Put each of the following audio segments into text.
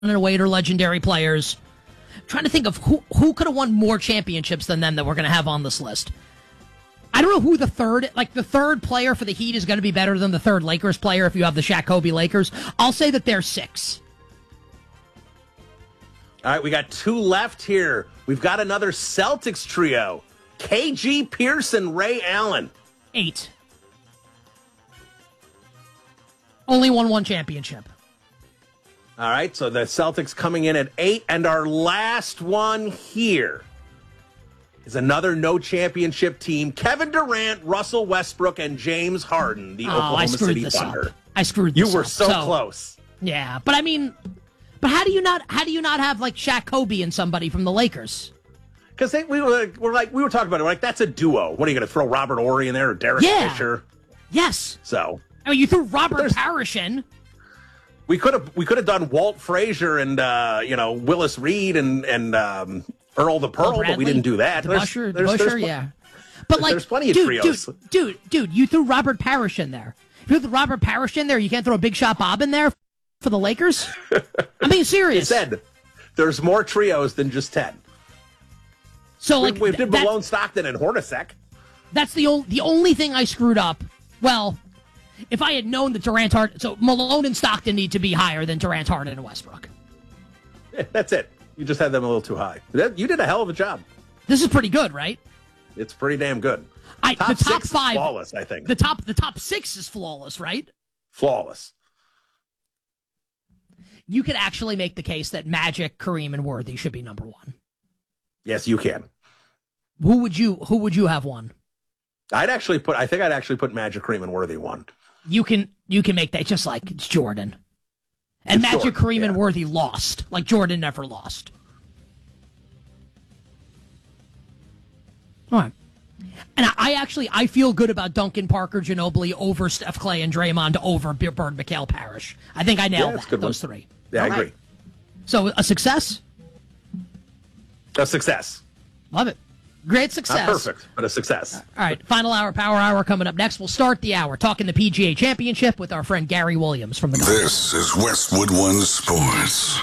and Wade are legendary players. I'm trying to think of who could have won more championships than them that we're going to have on this list. I don't know who the third player for the Heat is going to be better than the third Lakers player if you have the Shaq Kobe Lakers. I'll say that they're 6. All right, we got 2 left here. We've got another Celtics trio. KG Pearson, Ray Allen. 8. Only won 1 championship. All right, so the Celtics coming in at 8. And our last one here is another no championship team. Kevin Durant, Russell Westbrook, and James Harden, the Oklahoma City Thunder. I screwed this up. You were so close. Yeah, but I mean, how do you not have like Shaq Kobe and somebody from the Lakers? Because we were talking about it. We're like, that's a duo. What are you going to throw Robert Horry in there or Derek Fisher? Yes. So I mean, you threw Robert Parrish in. We could have done Walt Frazier and Willis Reed and Earl the Pearl, but we didn't do that. Busher, yeah. But there's plenty of trios. Dude, you threw Robert Parrish in there. If you threw Robert Parrish in there, you can't throw a Big Shot Bob in there for the Lakers? I'm being serious. You said there's more trios than just 10. So we did Malone, Stockton, and Hornacek. That's the only thing I screwed up. Well, if I had known that Durant, Harden, so Malone and Stockton need to be higher than Durant, Harden, and Westbrook. Yeah, that's it. You just had them a little too high. You did a hell of a job. This is pretty good, right? It's pretty damn good. The top 6 5, is flawless, I think. The top 6 is flawless, right? Flawless. You could actually make the case that Magic, Kareem, and Worthy should be number 1. Yes, you can. Who would you have 1? I think I'd actually put Magic, Kareem, and Worthy 1. You can make that just like it's Jordan. And it's Magic, Jordan, Kareem, and Worthy lost. Like Jordan never lost. All right. And I feel good about Duncan, Parker, Ginobili over Steph Clay and Draymond over Bird, Mikal, Parrish. I think I nailed those 3. Yeah, I agree. So a success? A success. Love it. Great success. Not perfect, but a success. All right, final hour, Power Hour coming up next. We'll start the hour talking the PGA Championship with our friend Gary Williams from the golf. This is Westwood One Sports.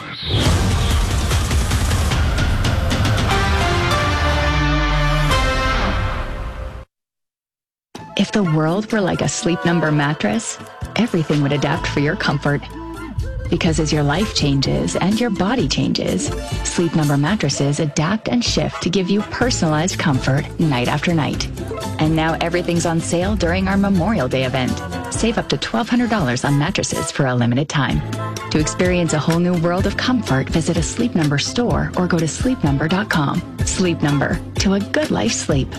If the world were like a Sleep Number mattress, everything would adapt for your comfort. Because as your life changes and your body changes, Sleep Number mattresses adapt and shift to give you personalized comfort night after night. And now everything's on sale during our Memorial Day event. Save up to $1,200 on mattresses for a limited time. To experience a whole new world of comfort, visit a Sleep Number store or go to sleepnumber.com. Sleep Number, to a good life sleep.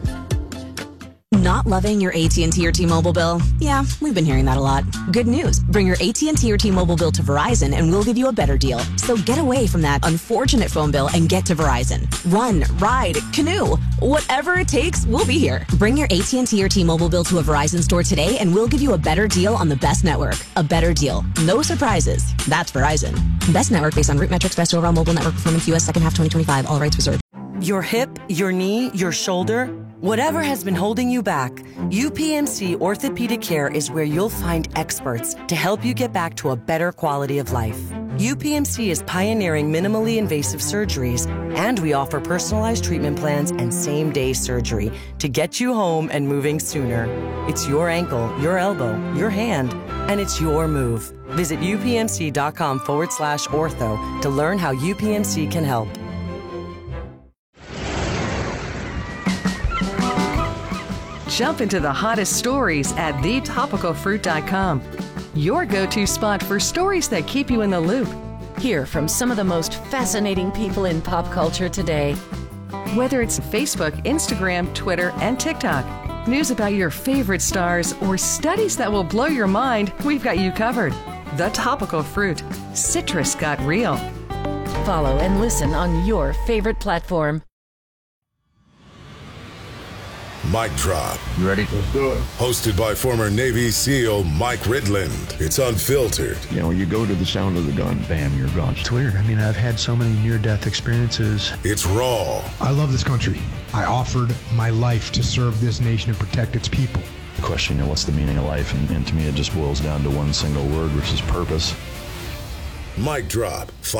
Not loving your AT&T or T-Mobile bill? Yeah, we've been hearing that a lot. Good news. Bring your AT&T or T-Mobile bill to Verizon and we'll give you a better deal. So get away from that unfortunate phone bill and get to Verizon. Run, ride, canoe. Whatever it takes, we'll be here. Bring your AT&T or T-Mobile bill to a Verizon store today and we'll give you a better deal on the best network. A better deal. No surprises. That's Verizon. Best network based on root metrics, best overall mobile network performance, U.S. second half 2025. All rights reserved. Your hip, your knee, your shoulder, whatever has been holding you back, UPMC Orthopedic Care is where you'll find experts to help you get back to a better quality of life. UPMC is pioneering minimally invasive surgeries, and we offer personalized treatment plans and same-day surgery to get you home and moving sooner. It's your ankle, your elbow, your hand, and it's your move. Visit upmc.com/ortho to learn how UPMC can help. Jump into the hottest stories at thetopicalfruit.com. Your go-to spot for stories that keep you in the loop. Hear from some of the most fascinating people in pop culture today. Whether it's Facebook, Instagram, Twitter, and TikTok, news about your favorite stars, or studies that will blow your mind, we've got you covered. The Topical Fruit. Citrus got real. Follow and listen on your favorite platform. Mic Drop. You ready? Let's do it. Hosted by former Navy SEAL Mike Ridland. It's unfiltered. You know, you go to the sound of the gun, bam, you're gone. It's weird. I mean, I've had so many near-death experiences. It's raw. I love this country. I offered my life to serve this nation and protect its people. The question, what's the meaning of life? And to me, it just boils down to one single word, which is purpose. Mic Drop.